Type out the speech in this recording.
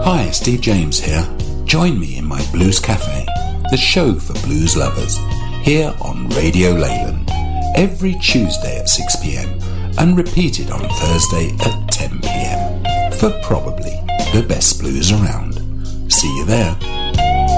Hi, Steve James here. Join me in my Blues Cafe, the show for blues lovers, here on Radio Leyland, every Tuesday at 6 p.m. and repeated on Thursday at 10 p.m. for probably the best blues around. See you there.